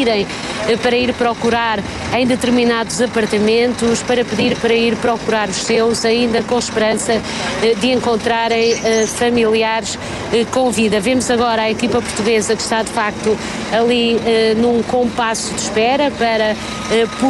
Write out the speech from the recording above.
pedirem para ir procurar em determinados apartamentos, para pedir para ir procurar os seus, ainda com esperança de encontrarem familiares com vida. Vemos agora a equipa portuguesa que está de facto ali num compasso de espera para